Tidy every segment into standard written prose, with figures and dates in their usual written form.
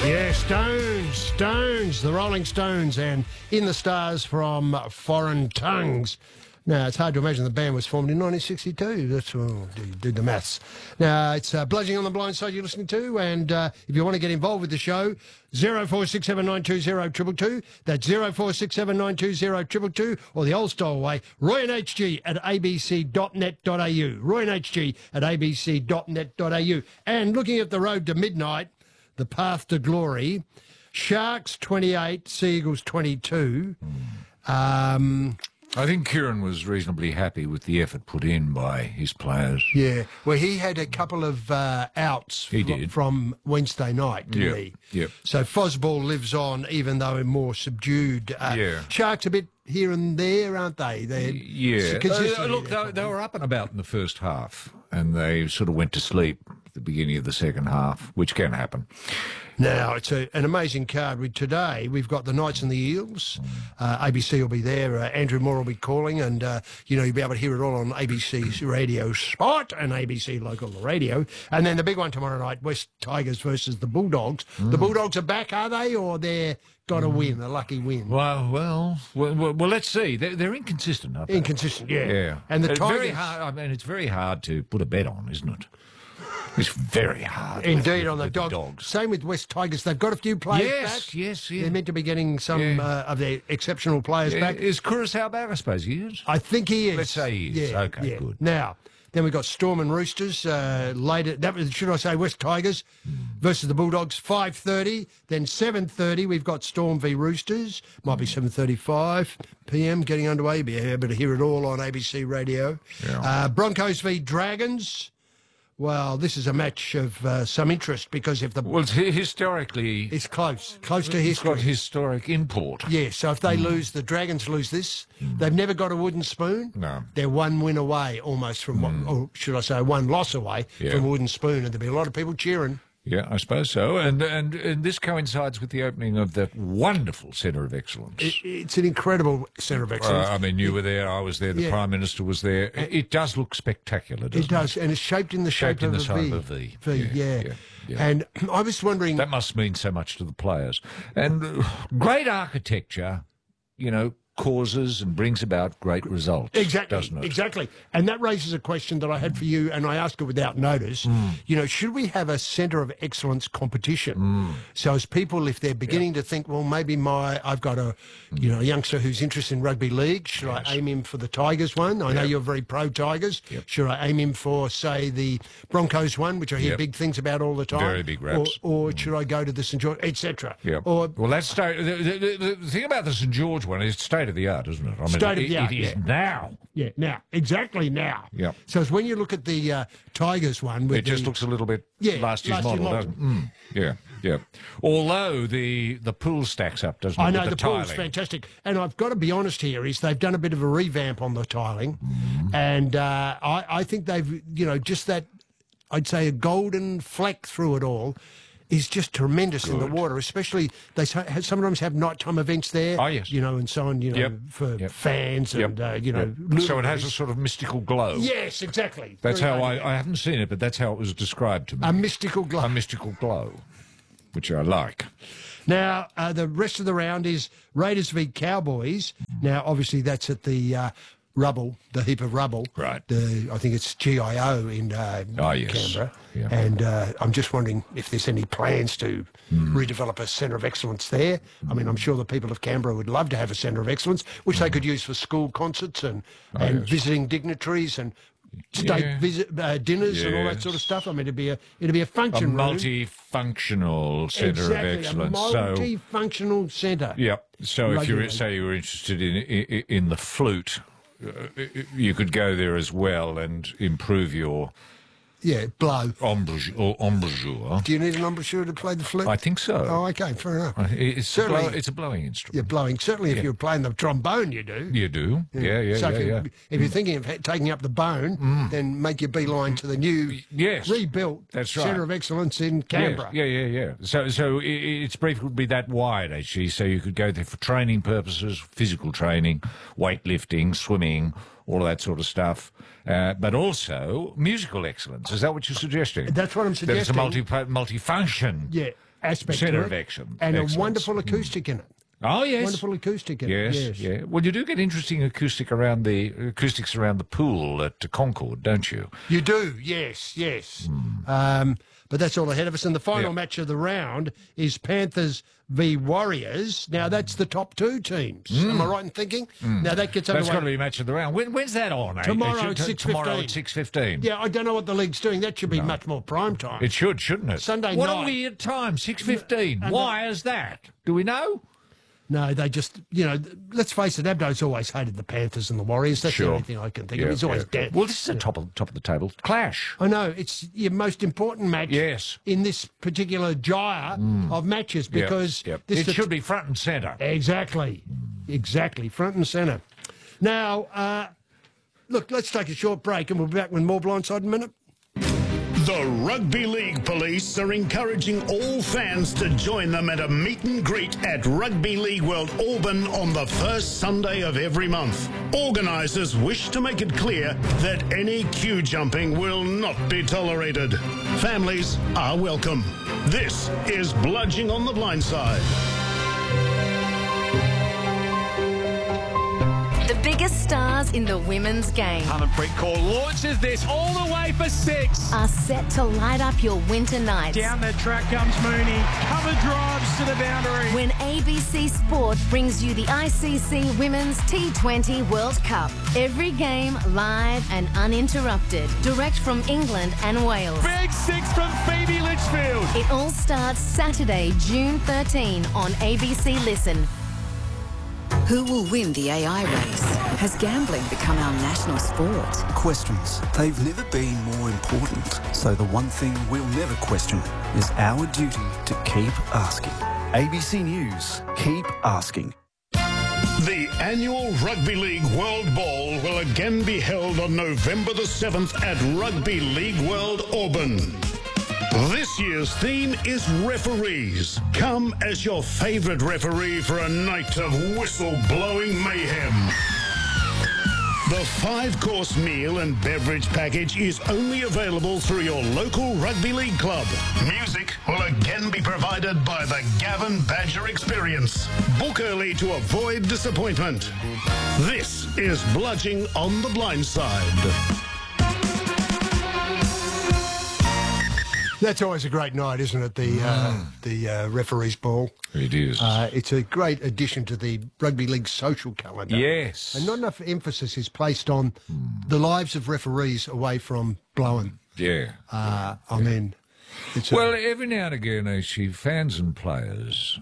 Yeah, Stones, the Rolling Stones, and In the Stars from Foreign Tongues. Now, it's hard to imagine the band was formed in 1962. That's, do the maths. Now, it's Bludgeoning on the Blind Side you're listening to, and if you want to get involved with the show, 0467920222. That's 0467920222, or the old style way, royanhg at abc.net.au. royanhg at abc.net.au. And looking at the road to midnight, the path to glory, Sharks 28, Seagulls 22. I think Kieran was reasonably happy with the effort put in by his players. Yeah, well, he had a couple of outs from Wednesday night, didn't he? Yep. So Fosball lives on, even though in more subdued. Sharks a bit here and there, aren't they? Look, they were up and about in the first half, and they sort of went to sleep at the beginning of the second half, which can happen. Now, it's an amazing card. Today, we've got the Knights and the Eels. ABC will be there. Andrew Moore will be calling, and, you'll be able to hear it all on ABC Radio Sport and ABC Local Radio. And then the big one tomorrow night, West Tigers versus the Bulldogs. The Bulldogs are back, are they, or they're got a win, a lucky win? Well, let's see. They're inconsistent, aren't they? Inconsistent, yeah. And the Tigers... Very hard, I mean, it's very hard to put a bet on, isn't it? It's very hard. Indeed, on the Dogs. Same with West Tigers. They've got a few players back. Yes. They're meant to be getting some of their exceptional players back. Is Curaçao back? I suppose he is. I think he is. Let's say he is. Yeah, okay, good. Now, then we've got Storm and Roosters later. Should I say West Tigers versus the Bulldogs, 5:30. Then 7:30, we've got Storm v Roosters. Might be 7:35 p.m. getting underway. You'll be able to hear it all on ABC Radio. Yeah. Broncos v Dragons. Well, this is a match of some interest because if the... Well, historically... It's close to history. It's got historic import. Yeah, so if they lose, the Dragons lose this. They've never got a wooden spoon. No. They're one win away almost from, or should I say one loss away from a wooden spoon, and there'll be a lot of people cheering. Yeah, I suppose so. And this coincides with the opening of that wonderful Centre of Excellence. It's an incredible Centre of Excellence. I mean, you were there, I was there, the Prime Minister was there. It does look spectacular, doesn't it? It does, and it's shaped in the shape of a V. Yeah. And I was wondering... That must mean so much to the players. And great architecture, causes and brings about great results. Exactly, doesn't it? Exactly. And that raises a question that I had for you, and I asked it without notice. Should we have a Centre of Excellence competition? So as people, if they're beginning to think, well, maybe I've got a youngster who's interested in rugby league, should I aim him for the Tigers one? I know you're very pro-Tigers. Should I aim him for, say, the Broncos one, which I hear big things about all the time? Very big raps. Or should I go to the St George, etc.? Well, that's the thing about the St George one is state of the art, isn't it? I mean, state of the art. It is now. Yeah, now. Exactly now. Yeah. So it's when you look at the Tigers one... It just looks a little bit last year's model, doesn't it? Yeah. Although the pool stacks up, doesn't it? I know, the pool's fantastic. And I've got to be honest here, is they've done a bit of a revamp on the tiling. And I think they've, just that, I'd say a golden fleck through it all, is just tremendous in the water, especially they sometimes have nighttime events there. Oh, yes. And so on, for fans and, So it has a sort of mystical glow. Yes, exactly. That's how I haven't seen it, but that's how it was described to me. A mystical glow. A mystical glow, which I like. Now, the rest of the round is Raiders v Cowboys. Now, obviously, that's at the... rubble, the heap of rubble. Right. I think it's GIO in Canberra. Yeah. And I'm just wondering if there's any plans to redevelop a centre of excellence there. I mean, I'm sure the people of Canberra would love to have a centre of excellence, which they could use for school concerts and visiting dignitaries and state dinners and all that sort of stuff. I mean, it'd be a function room. Multifunctional centre of excellence. A multifunctional centre. Yep. So if you were interested in the flute, you could go there as well and improve your blow. Embouchure. Do you need an embouchure to play the flute? I think so. Oh, okay, fair enough. It's a blowing instrument. Yeah, blowing. Certainly, if you're playing the trombone, you do. You do. Yeah. So if you're thinking of taking up the bone, then make your beeline to the new, rebuilt Centre of Excellence in Canberra. Yeah. So its brief would be that wide, actually. So you could go there for training purposes, physical training, weightlifting, swimming, all of that sort of stuff, but also musical excellence. Is that what you're suggesting? That's what I'm suggesting. That it's a multifunction. Yeah. aspect Centre to of it, excellence. and a wonderful acoustic in it. Oh, yes. Wonderful acoustic in it. Yes, yeah. Well, you do get interesting acoustics around the pool at Concord, don't you? You do, yes. But that's all ahead of us. And the final match of the round is Panthers v Warriors. Now, that's the top two teams. Am I right in thinking? Now, that gets underway. That's got to be a match of the round. When's that on? Tomorrow at 6:15. Tomorrow at 6:15. Yeah, I don't know what the league's doing. That should be much more prime time. It should, shouldn't it? Sunday what night. What are we at time? 6:15. Why is that? Do we know? No, they just, let's face it, Abdo's always hated the Panthers and the Warriors. That's the only thing I can think of. He's always dead. Well, this is a top of the table clash. I know. It's your most important match in this particular gyre of matches because it should be front and centre. Exactly, front and centre. Now, look, let's take a short break and we'll be back with more Blindside in a minute. The Rugby League Police are encouraging all fans to join them at a meet and greet at Rugby League World Auburn on the first Sunday of every month. Organisers wish to make it clear that any queue jumping will not be tolerated. Families are welcome. This is Bludging on the Blindside. The biggest stars in the women's game Harmanpreet Kaur launches this all the way for 6. are set to light up your winter nights. Down the track comes Mooney. Cover drives to the boundary. When ABC Sport brings you the ICC Women's T20 World Cup. Every game live and uninterrupted. Direct from England and Wales. Big 6 from Phoebe Litchfield. It all starts Saturday, June 13 on ABC Listen. Who will win the AI race? Has gambling become our national sport? Questions. They've never been more important. So the one thing we'll never question is our duty to keep asking. ABC News. Keep asking. The annual Rugby League World Ball will again be held on November the 7th at Rugby League World Auburn. This year's theme is referees. Come as your favourite referee for a night of whistle-blowing mayhem. The 5-course meal and beverage package is only available through your local rugby league club. Music will again be provided by the Gavin Badger Experience. Book early to avoid disappointment. This is Bludging on the Blindside. That's always a great night, isn't it? The referees' ball. It is. It's a great addition to the rugby league social calendar. Yes. And not enough emphasis is placed on the lives of referees away from blowing. Yeah. I mean, it's well, every now and again, actually, fans and players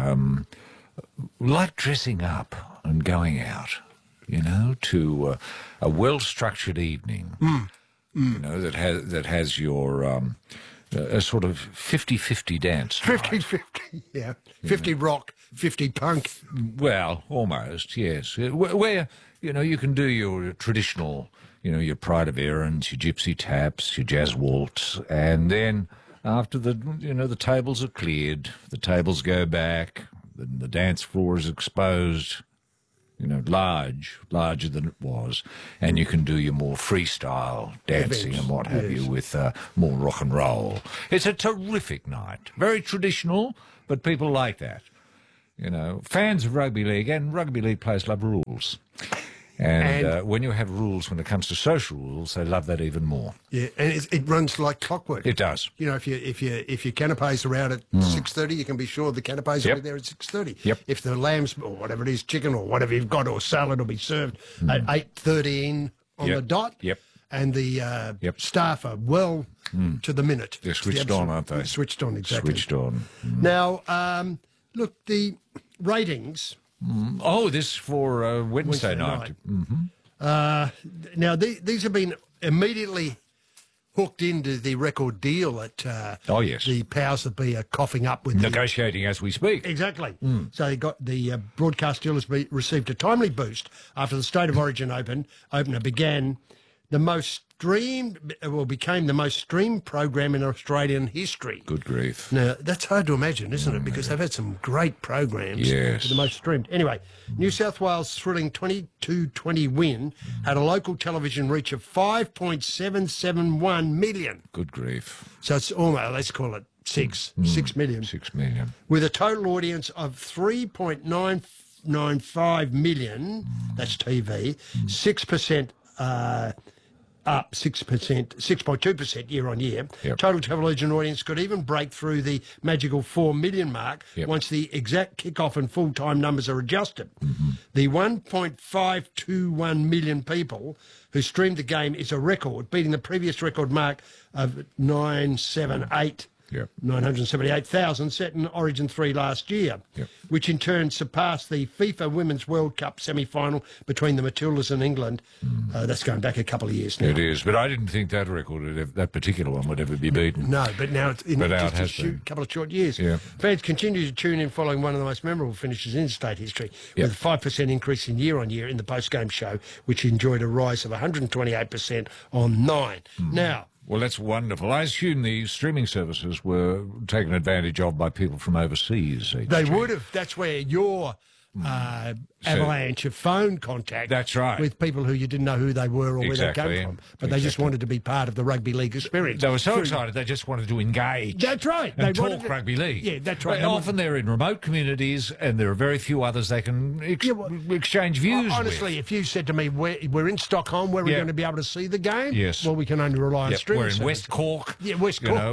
like dressing up and going out, to a well-structured evening, that has your a sort of 50-50 dance. 50-50, yeah. 50 rock, 50 punk. Well, almost, yes. Where, you can do your traditional, your Pride of Errands, your gypsy taps, your jazz waltz, and then after the tables are cleared, the tables go back, the dance floor is exposed, larger than it was, and you can do your more freestyle dancing and what have you with more rock and roll. It's a terrific night. Very traditional, but people like that. Fans of rugby league and rugby league players love rules. And when you have rules when it comes to social rules, they love that even more. Yeah, and it runs like clockwork. It does. If your canapes are out at 6:30, you can be sure the canapes will be there at 6:30. Yep. If the lambs or whatever it is, chicken or whatever you've got, or salad will be served at 8:30 in on the dot. Yep. And the staff are well to the minute. They're switched on, aren't they? They're switched on, exactly. Switched on. Now, look, the ratings. Oh, this for Wednesday night. Now, these have been immediately hooked into the record deal that the powers that be are coughing up with. Negotiating as we speak. Exactly. So they got the broadcast deal has received a timely boost after the State of Origin opener began became the most streamed program in Australian history. Good grief. Now, that's hard to imagine, isn't it? Because they've had some great programs. Yes. The most streamed. Anyway, New South Wales' thrilling 22-20 win had a local television reach of 5.771 million. Good grief. So it's almost, let's call it 6 million. 6 million. With a total audience of 3.995 million, that's TV, 6%. Up 6.2% year on year. Yep. Total television audience could even break through the magical 4 million mark once the exact kick-off and full-time numbers are adjusted. The 1.521 million people who streamed the game is a record, beating the previous record mark of 978,000 set in Origin 3 last year, which in turn surpassed the FIFA Women's World Cup semi-final between the Matildas and England. That's going back a couple of years now. It is, but I didn't think that record, that particular one, would ever be beaten. No, but now it's in just has a been. couple of short years. Yeah. Fans continue to tune in following one of the most memorable finishes in state history, with a 5% increase in year-on-year in the post-game show, which enjoyed a rise of 128% on 9. Now, well, that's wonderful. I assume the streaming services were taken advantage of by people from overseas. they would have. That's where your avalanche of phone contact. That's right. With people who you didn't know who they were or where they came from. But they just wanted to be part of the rugby league experience. They were so excited they just wanted to engage. That's right. And They talk wanted rugby league. Yeah, that's right. But often they're in remote communities and there are very few others they can exchange views honestly, with. if you said to me, we're in Stockholm, where we're going to be able to see the game, yes. Well, we can only rely on streaming We're in services. West Cork. Yeah, West Cork.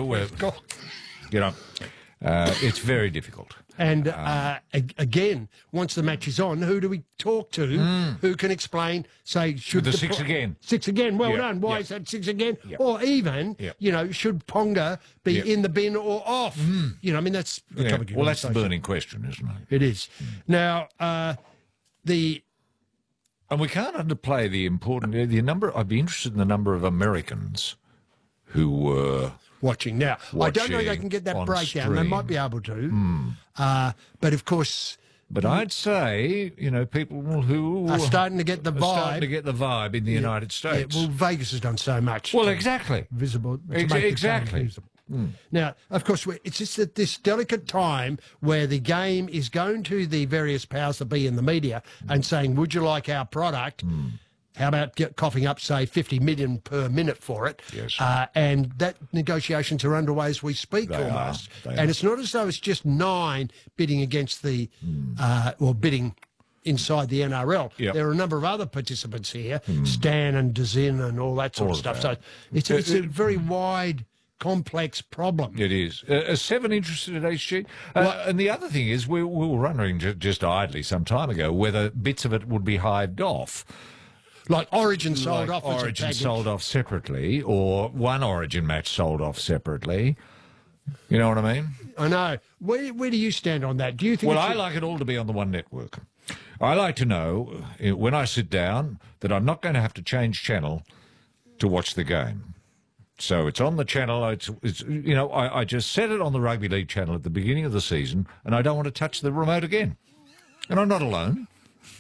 It's very difficult. And again, once the match is on, who do we talk to? Who can explain? Say, should the 6 again? 6 again. Well done. Why is that 6 again? Or even, should Ponga be in the bin or off? You know, I mean, that's a topic. Well, that's the burning question, isn't it? It is. Now, and we can't underplay the number. I'd be interested in the number of Americans who were watching. Now, I don't know if they can get that breakdown. Stream. They might be able to. But of course. But I'd say, people who are starting to get the vibe. In the United States. Yeah, well, Vegas has done so much. Well, exactly. Visible. Exactly. Now, of course, it's just at this delicate time where the game is going to the various powers that be in the media and saying, would you like our product? How about coughing up, say, 50 million per minute for it? Yes. And that negotiations are underway as we speak almost. And it's not as though it's just 9 bidding against the, or bidding inside the NRL. Yep. There are a number of other participants here, Stan and Dazin and all that sort of stuff. So it's a very wide, complex problem. It is. Is Seven interested in HG? And the other thing is, we were wondering just idly some time ago whether bits of it would be hived off. Like Origin sold off. Origin sold off separately, or one Origin match sold off separately. You know what I mean? I know. Where do you stand on that? Do you think? Well, I like it all to be on the one network. I like to know when I sit down that I'm not going to have to change channel to watch the game. So it's on the channel. I just set it on the Rugby League channel at the beginning of the season, and I don't want to touch the remote again. And I'm not alone.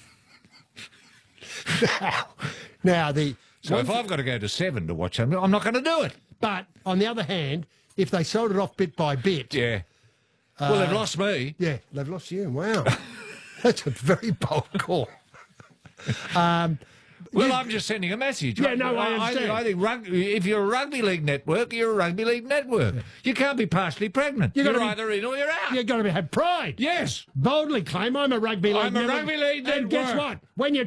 Now so if I've got to go to 7 to watch them, I'm not going to do it. But on the other hand, if they sold it off bit by bit, well, they've lost me. Yeah, they've lost you. Wow, that's a very bold call. Well, I'm just sending a message. Yeah, no, I understand. I think if you're a rugby league network, you're a rugby league network. Yeah. You can't be partially pregnant. You're either in or you're out. You've got to have pride. Yes. Boldly claim I'm a rugby league network. I'm a rugby league network. And guess what? When you